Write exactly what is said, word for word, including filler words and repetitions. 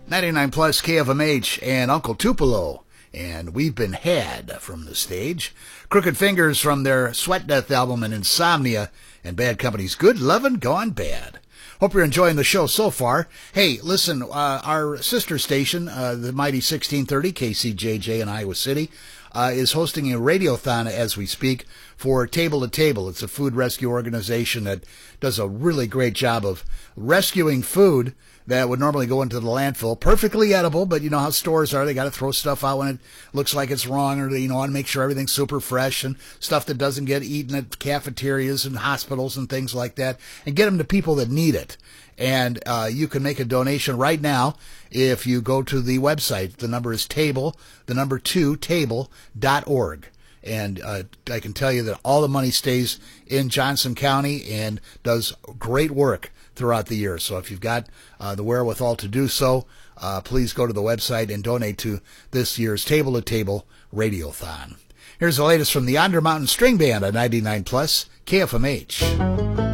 ninety-nine plus K F M H and Uncle Tupelo. And We've Been Had from the stage. Crooked Fingers from their Sweat Death album and Insomnia, and Bad Company's Good Lovin' Gone Bad. Hope you're enjoying the show so far. Hey, listen, uh, our sister station, uh, the Mighty sixteen thirty, K C J J in Iowa City, uh, is hosting a radiothon as we speak for Table to Table. It's a food rescue organization that does a really great job of rescuing food that would normally go into the landfill. Perfectly edible, but you know how stores are. They got to throw stuff out when it looks like it's wrong, or they, you know, want to make sure everything's super fresh, and stuff that doesn't get eaten at cafeterias and hospitals and things like that, and get them to people that need it. And uh, you can make a donation right now if you go to the website. The number is table, the number two, table dot org. And uh, I can tell you that all the money stays in Johnson County and does great work throughout the year. So if you've got uh, the wherewithal to do so, uh, please go to the website and donate to this year's Table to Table Radiothon. Here's the latest from the Yonder Mountain String Band on ninety-nine plus K F M H.